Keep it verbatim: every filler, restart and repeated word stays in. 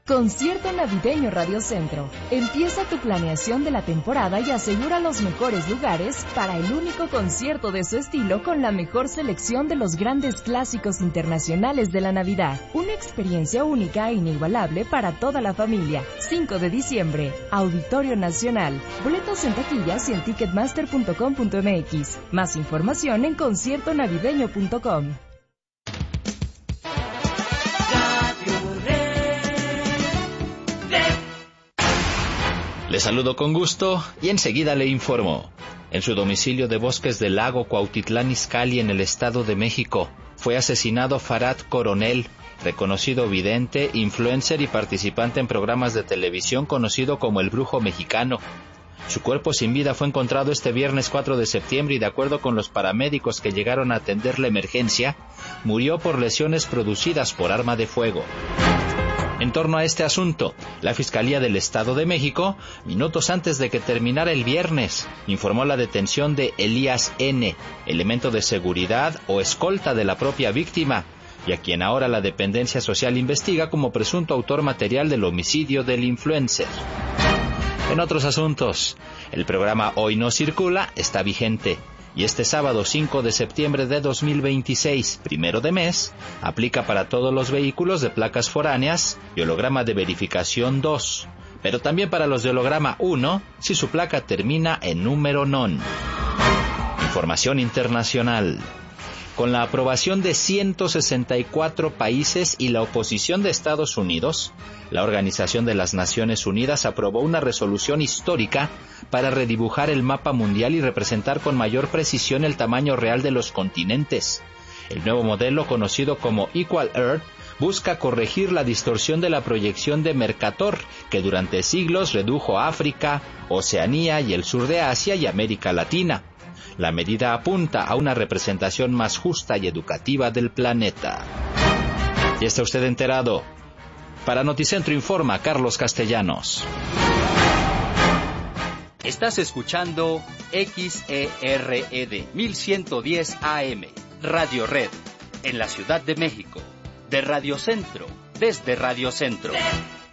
Concierto Navideño Radio Centro. Empieza tu planeación de la temporada y asegura los mejores lugares para el único concierto de su estilo con la mejor selección de los grandes clásicos internacionales de la Navidad. Una experiencia única e inigualable para toda la familia. cinco de diciembre, Auditorio Nacional. Boletos en taquillas y en ticketmaster punto com punto m x. Más información en concierto navideño punto com. Le saludo con gusto y enseguida le informo. En su domicilio de Bosques del Lago, Cuautitlán Izcalli, en el Estado de México, fue asesinado Farad Coronel, reconocido vidente, influencer y participante en programas de televisión conocido como el Brujo Mexicano. Su cuerpo sin vida fue encontrado este viernes cuatro de septiembre y, de acuerdo con los paramédicos que llegaron a atender la emergencia, murió por lesiones producidas por arma de fuego. En torno a este asunto, la Fiscalía del Estado de México, minutos antes de que terminara el viernes, informó la detención de Elías N., elemento de seguridad o escolta de la propia víctima, y a quien ahora la dependencia social investiga como presunto autor material del homicidio del influencer. En otros asuntos, el programa Hoy No Circula está vigente. Y este sábado cinco de septiembre de dos mil veintiséis, primero de mes, aplica para todos los vehículos de placas foráneas y holograma de verificación dos, pero también para los de holograma uno si su placa termina en número non. Información internacional. Con la aprobación de ciento sesenta y cuatro países y la oposición de Estados Unidos, la Organización de las Naciones Unidas aprobó una resolución histórica para redibujar el mapa mundial y representar con mayor precisión el tamaño real de los continentes. El nuevo modelo, conocido como Equal Earth, busca corregir la distorsión de la proyección de Mercator, que durante siglos redujo a África, Oceanía y el sur de Asia y América Latina. La medida apunta a una representación más justa y educativa del planeta. ¿Ya está usted enterado? Para Noticentro informa Carlos Castellanos. Estás escuchando X E R E D mil ciento diez A M, Radio Red, en la Ciudad de México, de Radio Centro, desde Radio Centro.